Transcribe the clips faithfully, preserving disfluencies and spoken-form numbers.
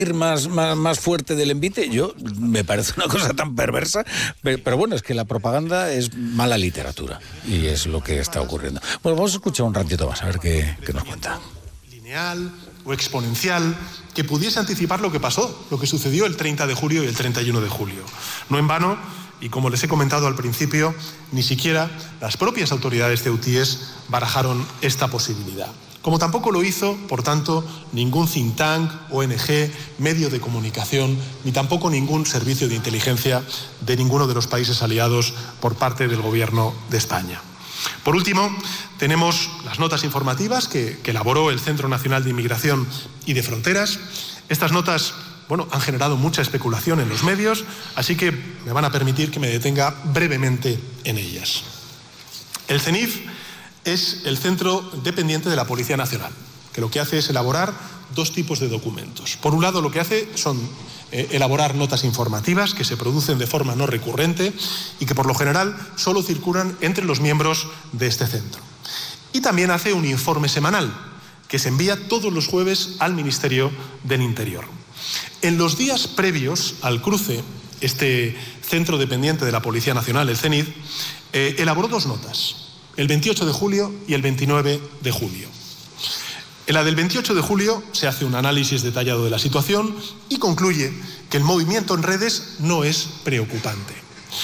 Más, más, más fuerte del envite, yo me parece una cosa tan perversa, pero bueno, es que la propaganda es mala literatura y es lo que está ocurriendo. Bueno, vamos a escuchar un ratito más a ver qué, qué nos cuenta. Lineal o exponencial que pudiese anticipar lo que pasó, lo que sucedió el treinta de julio y el treinta y uno de julio. No en vano, y como les he comentado al principio, ni siquiera las propias autoridades ceutíes barajaron esta posibilidad. Como tampoco lo hizo, por tanto, ningún think tank, O N G, medio de comunicación, ni tampoco ningún servicio de inteligencia de ninguno de los países aliados por parte del Gobierno de España. Por último, tenemos las notas informativas que, que elaboró el Centro Nacional de Inmigración y de Fronteras. Estas notas, bueno, han generado mucha especulación en los medios, así que me van a permitir que me detenga brevemente en ellas. El CENIF es el centro dependiente de la Policía Nacional, que lo que hace es elaborar dos tipos de documentos. Por un lado, lo que hace son eh, elaborar notas informativas que se producen de forma no recurrente y que por lo general solo circulan entre los miembros de este centro. Y también hace un informe semanal que se envía todos los jueves al Ministerio del Interior. En los días previos al cruce, este centro dependiente de la Policía Nacional, el CENIF, eh, elaboró dos notas, el veintiocho de julio y el veintinueve de julio. En la del veintiocho de julio se hace un análisis detallado de la situación y concluye que el movimiento en redes no es preocupante,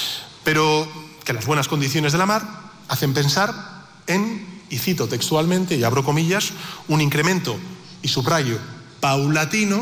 pero que las buenas condiciones de la mar hacen pensar en, y cito textualmente y abro comillas, un incremento, y subrayo, paulatino,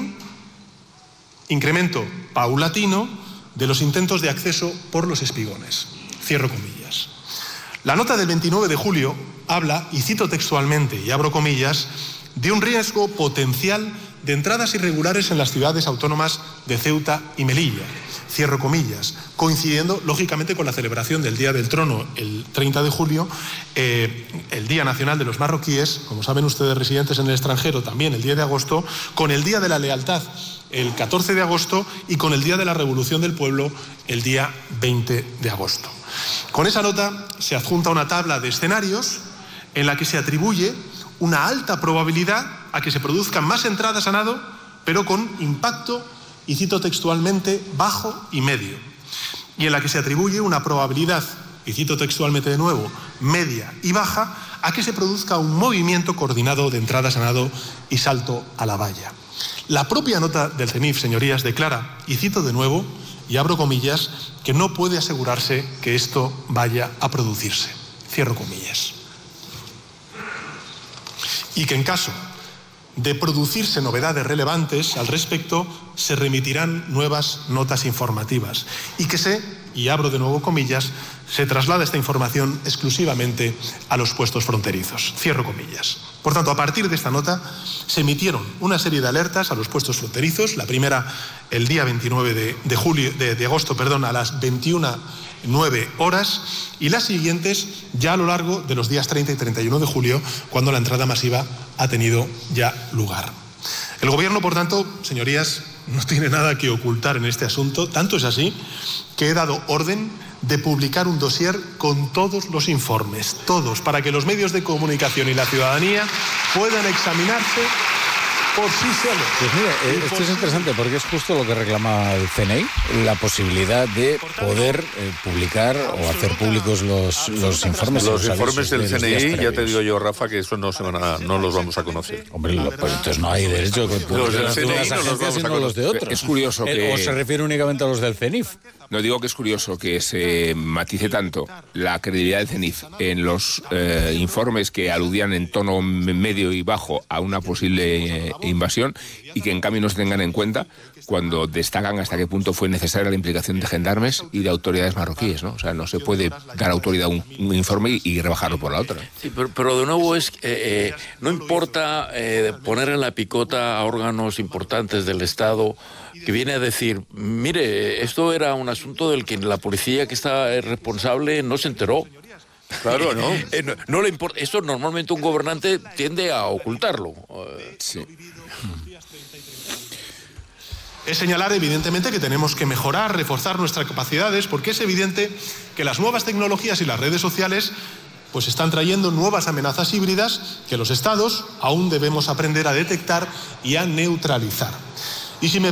incremento paulatino de los intentos de acceso por los espigones. Cierro comillas. La nota del veintinueve de julio habla, y cito textualmente y abro comillas, de un riesgo potencial de entradas irregulares en las ciudades autónomas de Ceuta y Melilla, cierro comillas, coincidiendo lógicamente con la celebración del Día del Trono el treinta de julio, eh, el Día Nacional de los Marroquíes, como saben ustedes residentes en el extranjero, también el diez de agosto, con el Día de la Lealtad el catorce de agosto y con el Día de la Revolución del Pueblo el día veinte de agosto. Con esa nota se adjunta una tabla de escenarios en la que se atribuye una alta probabilidad a que se produzcan más entradas a nado, pero con impacto, y cito textualmente, bajo y medio, y en la que se atribuye una probabilidad, y cito textualmente de nuevo, media y baja, a que se produzca un movimiento coordinado de entradas a nado y salto a la valla. La propia nota del CENIF, señorías, declara, y cito de nuevo, y abro comillas, que no puede asegurarse que esto vaya a producirse. Cierro comillas. Y que en caso de producirse novedades relevantes al respecto, se remitirán nuevas notas informativas. Y que se, y abro de nuevo comillas, se traslada esta información exclusivamente a los puestos fronterizos. Cierro comillas. Por tanto, a partir de esta nota se emitieron una serie de alertas a los puestos fronterizos. La primera el día veintinueve de, julio, de, de agosto perdón, a las veintiuna nueve horas, y las siguientes ya a lo largo de los días treinta y treinta y uno de julio, cuando la entrada masiva ha tenido ya lugar. El Gobierno, por tanto, señorías, no tiene nada que ocultar en este asunto. Tanto es así que he dado orden de publicar un dossier con todos los informes, todos, para que los medios de comunicación y la ciudadanía puedan examinarse por sí solos. Pues mire, esto es interesante porque es justo lo que reclama el C N I, la posibilidad de poder eh, publicar o hacer públicos los, los informes. Los informes del C N I, ya te digo yo, Rafa, que eso no, se van a, no los vamos a conocer. Hombre, lo, pues entonces no hay derecho de los del C N I no los vamos a conocer. Los de otros. Es curioso que... ¿O se refiere únicamente a los del CENIF? No, digo que es curioso que se matice tanto la credibilidad del CENIF en los eh, informes que aludían en tono medio y bajo a una posible eh, invasión, y que en cambio no se tengan en cuenta cuando destacan hasta qué punto fue necesaria la implicación de gendarmes y de autoridades marroquíes, ¿no? O sea, no se puede dar autoridad a un, un informe y, y rebajarlo por la otra. Sí, pero, pero de nuevo es, eh, eh, no importa eh, poner en la picota a órganos importantes del Estado que viene a decir, mire, esto era un asunto del que la policía que está responsable no se enteró. Claro, ¿no? eh, no, no le importa. Eso normalmente un gobernante tiende a ocultarlo. Sí. Es señalar, evidentemente, que tenemos que mejorar, reforzar nuestras capacidades, porque es evidente que las nuevas tecnologías y las redes sociales pues están trayendo nuevas amenazas híbridas que los Estados aún debemos aprender a detectar y a neutralizar. Y si me